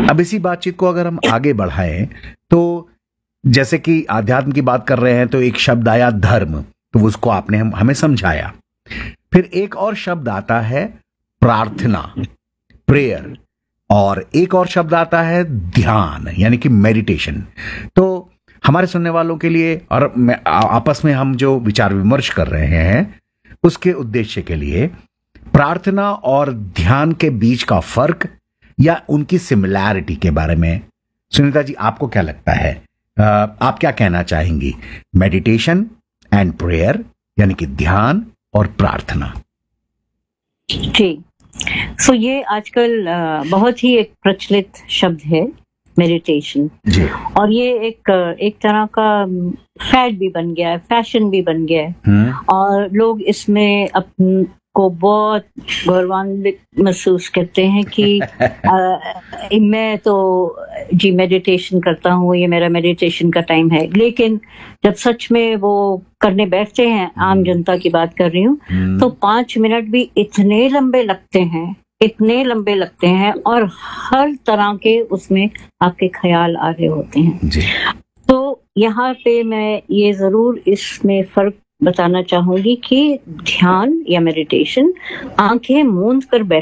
अब इसी बातचीत को अगर हम आगे बढ़ाएं तो जैसे कि अध्यात्म की बात कर रहे हैं तो एक शब्द आया धर्म, तो उसको आपने हमें समझाया। फिर एक और शब्द आता है प्रार्थना, प्रेयर, और एक और शब्द आता है ध्यान यानी कि मेडिटेशन। तो हमारे सुनने वालों के लिए और आपस में हम जो विचार विमर्श कर रहे हैं उसके उद्देश्य के लिए प्रार्थना और ध्यान के बीच का फर्क या उनकी सिमिलैरिटी के बारे में सुनीता जी आपको क्या लगता है? आप क्या कहना चाहेंगी? मेडिटेशन एंड प्रेयर यानी कि ध्यान और प्रार्थना। जी, सो ये आजकल बहुत ही एक प्रचलित शब्द है मेडिटेशन जी। और ये एक तरह का फैड भी बन गया है, फैशन भी बन गया है और लोग इसमें अपन को बहुत गौरवान्वित महसूस करते हैं कि मैं तो जी मेडिटेशन करता हूँ, ये मेरा मेडिटेशन का टाइम है। लेकिन जब सच में वो करने बैठते हैं, आम जनता की बात कर रही हूँ, तो 5 मिनट भी इतने लंबे लगते हैं और हर तरह के उसमें आपके ख्याल आ रहे होते हैं जी। तो यहाँ पे मैं ये जरूर इसमें फर्क बताना चाहूंगी कि ध्यान या मेडिटेशन आंखें मूंद कर